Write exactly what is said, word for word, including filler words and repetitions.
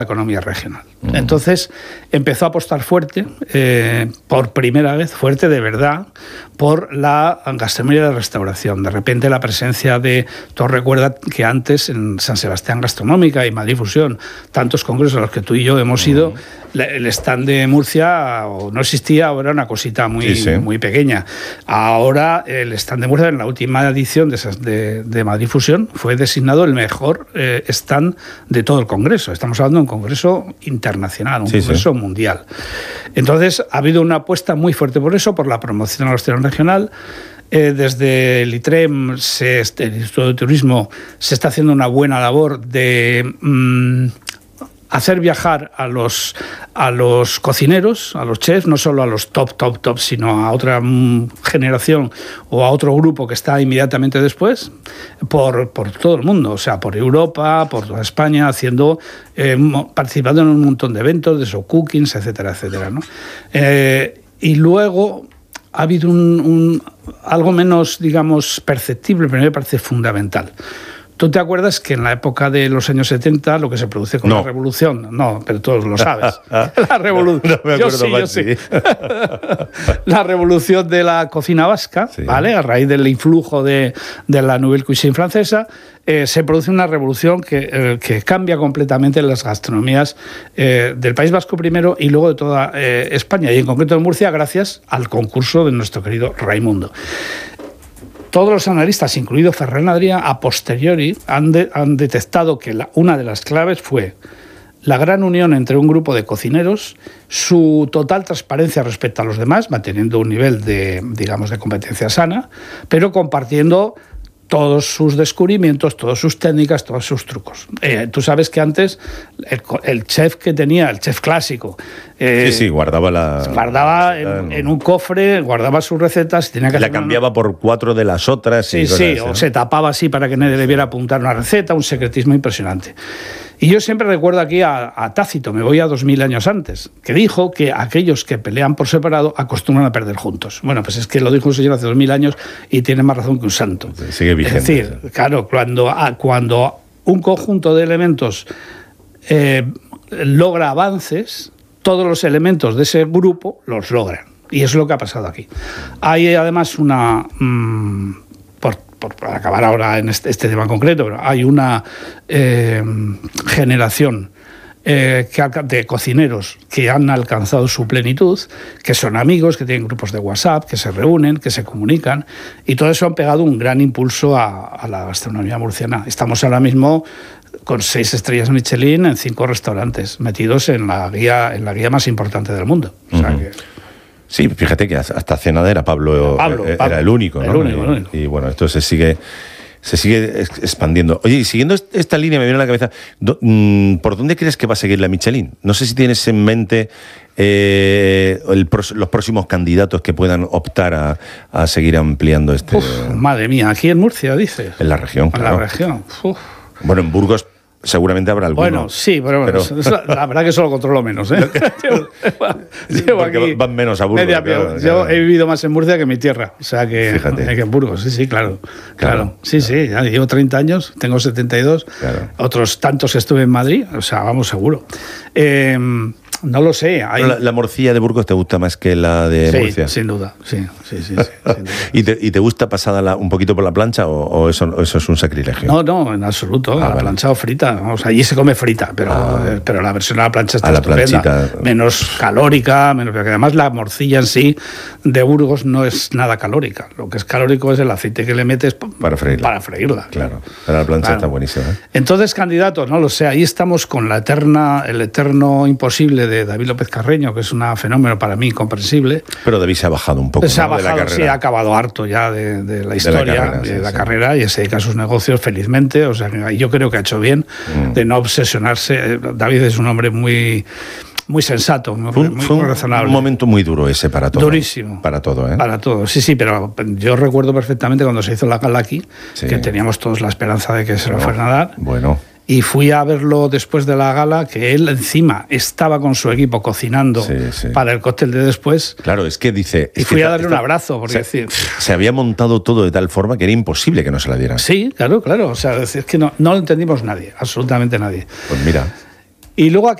economía regional. Uh-huh. Entonces empezó a apostar fuerte, eh, por primera vez, fuerte de verdad, por la gastronomía de restauración. De repente la presencia de, tú recuerdas que antes en San Sebastián Gastronómica y Madrid Fusión, tantos congresos a los que tú y yo hemos ido, uh-huh. el stand de Murcia no existía, ahora era una cosita muy, sí, sí. muy pequeña. Ahora el stand de Murcia en la última edición de, de, de Madrid Fusión fue designado el mejor eh, stand de todo el congreso. Estamos hablando de un congreso internacional, un sí, congreso sí. mundial. Entonces ha habido una apuesta muy fuerte por eso, por la promoción de la hostelería regional. Eh, desde el ITREM, se, el Instituto de Turismo, se está haciendo una buena labor de mmm, hacer viajar a los, a los cocineros, a los chefs, no solo a los top, top, top, sino a otra mm, generación o a otro grupo que está inmediatamente después, por, por todo el mundo, o sea, por Europa, por toda España, haciendo, eh, participando en un montón de eventos, de show cookings, etcétera, etcétera, ¿no? Eh, y luego ha habido un, un, algo menos, digamos, perceptible, pero me parece fundamental. ¿Tú te acuerdas que en la época de los años setenta lo que se produce con no. la revolución? No, pero todos lo sabes. La revolución. No, no me acuerdo yo sí, yo sí. La revolución de la cocina vasca, sí. ¿vale? A raíz del influjo de, de la Nouvelle Cuisine francesa, eh, se produce una revolución que, eh, que cambia completamente las gastronomías eh, del País Vasco primero y luego de toda eh, España, y en concreto de Murcia, gracias al concurso de nuestro querido Raimundo. Todos los analistas, incluido Ferran Adrià, a posteriori han, de, han detectado que la, una de las claves fue la gran unión entre un grupo de cocineros, su total transparencia respecto a los demás, manteniendo un nivel de, digamos, de competencia sana, pero compartiendo todos sus descubrimientos, todas sus técnicas, todos sus trucos. Eh, tú sabes que antes el, el chef que tenía, el chef clásico, eh, sí, sí, guardaba la guardaba en, en un cofre, guardaba sus recetas, tenía que la cambiaba una... por cuatro de las otras. Sí, y sí, o ¿no? se tapaba así para que nadie debiera apuntar una receta, un secretismo impresionante. Y yo siempre recuerdo aquí a, a Tácito, me voy a dos mil años antes, que dijo que aquellos que pelean por separado acostumbran a perder juntos. Bueno, pues es que lo dijo un señor hace dos mil años y tiene más razón que un santo. Sigue vigente. Es decir, claro, cuando, cuando un conjunto de elementos eh, logra avances, todos los elementos de ese grupo los logran. Y eso es lo que ha pasado aquí. Hay además una... Mmm, por, por, por acabar ahora en este, este tema concreto, pero hay una eh, generación eh, que, de cocineros que han alcanzado su plenitud, que son amigos, que tienen grupos de WhatsApp, que se reúnen, que se comunican, y todo eso han pegado un gran impulso a, a la gastronomía murciana. Estamos ahora mismo con seis estrellas Michelin en cinco restaurantes, metidos en la guía, en la guía más importante del mundo. O sea, uh-huh. que, sí, fíjate que hasta Cenada era Pablo, Pablo, era Pablo, el único, ¿no? El único, y, el único. Y bueno, esto se sigue, se sigue expandiendo. Oye, y siguiendo esta línea me viene a la cabeza, ¿por dónde crees que va a seguir la Michelin? No sé si tienes en mente eh, el, los próximos candidatos que puedan optar a, a seguir ampliando este... Uf, madre mía, aquí en Murcia, dices. En la región, En claro. la región, uf. Bueno, en Burgos seguramente habrá alguno. Bueno, sí, pero, bueno, pero... la verdad que eso lo controlo menos, ¿eh? llevo, llevo aquí van menos a Burgos. Media claro, Yo claro. he vivido más en Murcia que en mi tierra. O sea que, Fíjate. que en Burgos, sí, sí, claro. Claro, claro. sí, claro. sí, ya llevo treinta años, tengo setenta y dos. Claro. Otros tantos que estuve en Madrid, o sea, vamos, seguro. Eh, no lo sé. Hay... La, ¿La morcilla de Burgos te gusta más que la de sí, Murcia? sin duda, sí, sí, sí. sí sin duda. ¿Y, te, ¿Y te gusta pasada la, un poquito por la plancha o, o eso, eso es un sacrilegio? No, no, en absoluto. Ah, la vale. plancha o frita. O sea, allí se come frita, pero, ah, pero la versión a la plancha está a la estupenda. Planchita. Menos calórica, menos, porque además la morcilla en sí de Burgos no es nada calórica. Lo que es calórico es el aceite que le metes para freírla. Para freírla. Claro, pero la plancha claro. está buenísima. ¿eh? Entonces, candidatos, no lo sé. Ahí estamos con la eterna, el eterno imposible de David López Carreño, que es un fenómeno para mí incomprensible. Pero David se ha bajado un poco, se ¿no? ha bajado, de la carrera. Sí, ha acabado harto ya de, de la historia, de la carrera, de sí, la sí. carrera y se dedica a sus negocios felizmente. O sea, yo creo que ha hecho bien mm. de no obsesionarse. David es un hombre muy... muy sensato, muy, fue, muy, fue muy razonable. Un momento muy duro ese para todo. Durísimo. Para todo, ¿eh? Para todo, sí, sí, pero yo recuerdo perfectamente cuando se hizo la gala aquí, sí. que teníamos todos la esperanza de que se lo bueno, fueran a dar. Bueno. Y fui a verlo después de la gala, que él encima estaba con su equipo cocinando sí, sí. para el cóctel de después. Claro, es que dice... Y es fui que a darle está, un abrazo, porque se, decir... Se había montado todo de tal forma que era imposible que no se la dieran. Sí, claro, claro. O sea, es que no, no lo entendimos nadie, absolutamente nadie. Pues mira... Y luego